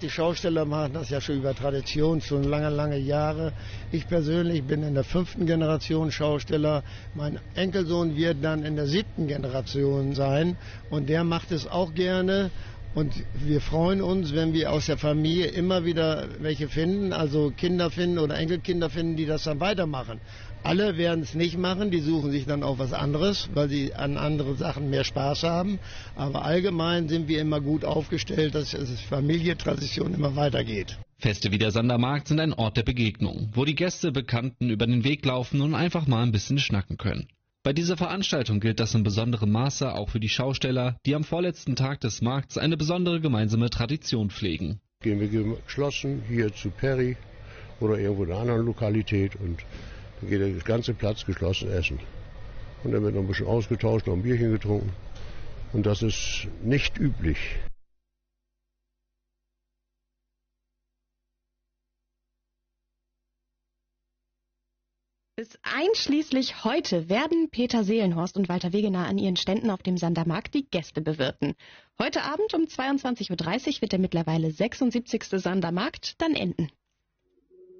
Die Schausteller machen das ja schon über Tradition, schon lange, lange Jahre. Ich persönlich bin in der 5. Generation Schausteller. Mein Enkelsohn wird dann in der 7. Generation sein und der macht es auch gerne. Und wir freuen uns, wenn wir aus der Familie immer wieder welche finden, also Kinder finden oder Enkelkinder finden, die das dann weitermachen. Alle werden es nicht machen, die suchen sich dann auch was anderes, weil sie an andere Sachen mehr Spaß haben. Aber allgemein sind wir immer gut aufgestellt, dass es Familientradition immer weitergeht. Feste wie der Sandermarkt sind ein Ort der Begegnung, wo die Gäste Bekannten über den Weg laufen und einfach mal ein bisschen schnacken können. Bei dieser Veranstaltung gilt das in besonderem Maße auch für die Schausteller, die am vorletzten Tag des Markts eine besondere gemeinsame Tradition pflegen. Gehen wir geschlossen hier zu Perry oder irgendwo in einer anderen Lokalität und dann geht der ganze Platz geschlossen essen. Und dann wird noch ein bisschen ausgetauscht, noch ein Bierchen getrunken. Und das ist nicht üblich. Bis einschließlich heute werden Peter Seelenhorst und Walter Wegener an ihren Ständen auf dem Sandermarkt die Gäste bewirten. Heute Abend um 22:30 Uhr wird der mittlerweile 76. Sandermarkt dann enden.